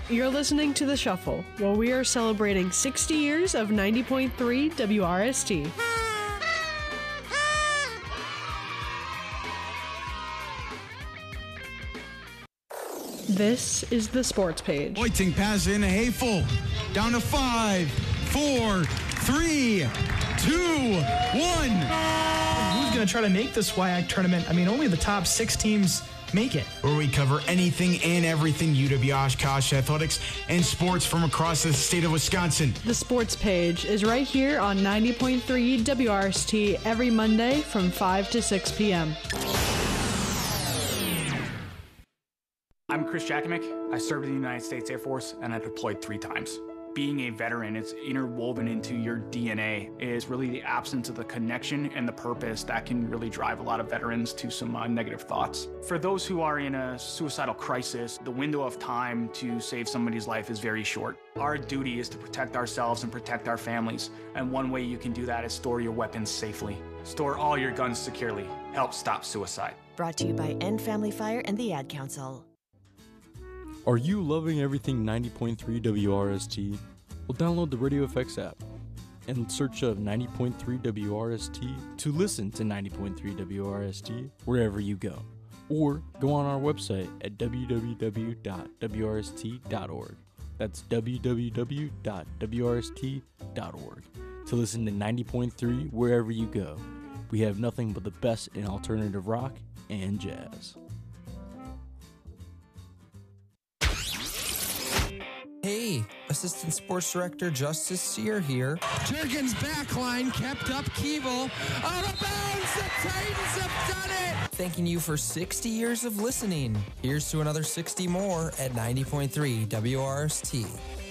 You're listening to The Shuffle, where we are celebrating 60 years of 90.3 WRST. This is the Sports Page. Boiting pass in Hayful. Down to 5, 4, 3, 2, 1. Who's going to try to make this WIAC tournament? I mean, only the top 6 teams make it. Where we cover anything and everything UW-Oshkosh athletics and sports from across the state of Wisconsin. The Sports Page is right here on 90.3 WRST every Monday from 5 to 6 p.m. I'm Chris Jakimick. I served in the United States Air Force and I deployed 3 times. Being a veteran, it's interwoven into your DNA. It is really the absence of the connection and the purpose that can really drive a lot of veterans to some negative thoughts. For those who are in a suicidal crisis, the window of time to save somebody's life is very short. Our duty is to protect ourselves and protect our families. And one way you can do that is store your weapons safely. Store all your guns securely. Help stop suicide. Brought to you by End Family Fire and the Ad Council. Are you loving everything 90.3 WRST? Well, download the Radio FX app and search up 90.3 WRST to listen to 90.3 WRST wherever you go. Or go on our website at www.wrst.org. That's www.wrst.org to listen to 90.3 wherever you go. We have nothing but the best in alternative rock and jazz. Hey, Assistant Sports Director Justice Sear here. Jurgens backline kept up Keeble. Out of bounds, the Titans have done it! Thanking you for 60 years of listening. Here's to another 60 more at 90.3 WRST.